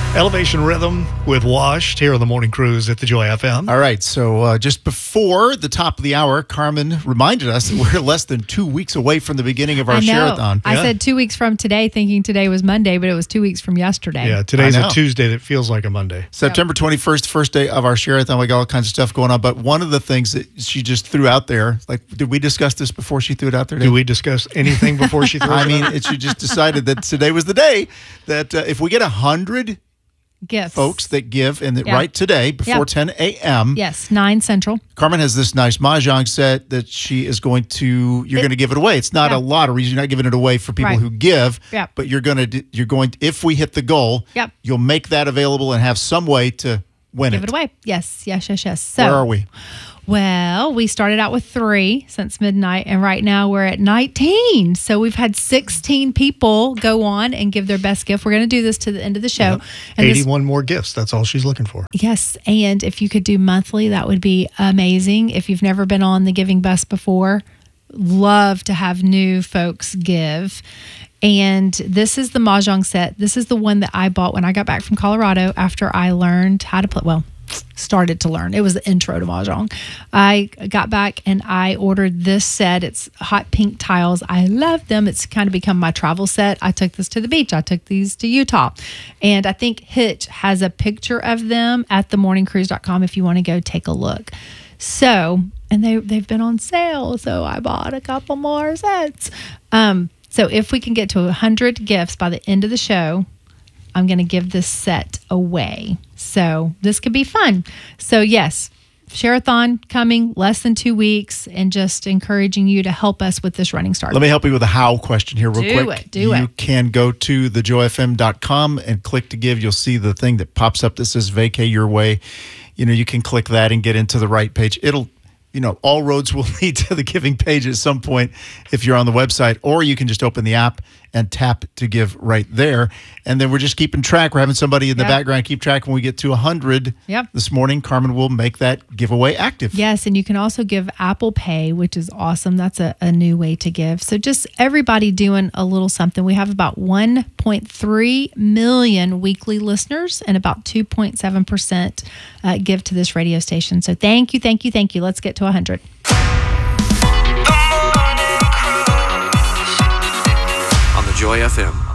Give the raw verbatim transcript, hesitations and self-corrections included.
Elevation Rhythm with Washed here on the Morning Cruise at the Joy F M. All right, so uh, just before the top of the hour, Carmen reminded us that we're less than two weeks away from the beginning of our I know. Share-a-thon. I Yeah. said two weeks from today, thinking today was Monday, but it was two weeks from yesterday. Yeah, today's I a know. Tuesday that feels like a Monday. September twenty-first, first day of our Share-a-thon. We got all kinds of stuff going on, but one of the things that she just threw out there, like, did we discuss this before she threw it out there? Do we discuss anything before she throws I it mean, out? it, she just decided that today was the day that uh, if we get one hundred Gifts. folks that give, and that Yeah. right today, before Yeah. ten a.m., Yes, nine Central. Carmen has this nice Mahjong set that she is going to, you're It- going to give it away. It's not Yeah. a lottery. You're not giving it away for people Right. who give, Yeah. but you're going to, you're going, if we hit the goal, Yep. you'll make that available and have some way to win Give it. it away. Yes, yes, yes, yes. So, Where are we? Well, we started out with three since midnight, and right now we're at nineteen. So we've had sixteen people go on and give their best gift. We're going to do this to the end of the show. And this- eighty-one more gifts. That's all she's looking for. Yes, and if you could do monthly, that would be amazing. If you've never been on the Giving Bus before, love to have new folks give. And this is the Mahjong set. This is the one that I bought when I got back from Colorado after I learned how to play. Well, started to learn. It was the intro to Mahjong. I got back and I ordered this set. It's hot pink tiles. I love them. It's kind of become my travel set. I took this to the beach. I took these to Utah. And I think Hitch has a picture of them at the morning cruise dot com if you want to go take a look. So, and they, they've been on sale. So I bought a couple more sets. Um, so if we can get to one hundred gifts by the end of the show, I'm going to give this set away. So this could be fun. So yes, Share-a-thon coming less than two weeks and just encouraging you to help us with this running start. Let me help you with a how question here real Do quick. it, do you it. can go to the joy f m dot com and click to give. You'll see the thing that pops up that says vacay your way. You know, you can click that and get into the right page. It'll, you know, all roads will lead to the giving page at some point if you're on the website, or you can just open the app and tap to give right there. And then we're just keeping track. We're having somebody in the Yep. background keep track. When we get to one hundred Yep. this morning, Carmen will make that giveaway active. Yes, and you can also give Apple Pay, which is awesome. That's a, a new way to give. So just everybody doing a little something. We have about one point three million weekly listeners and about two point seven percent uh, give to this radio station. So thank you, thank you, thank you. Let's get to one hundred. On the Joy F M.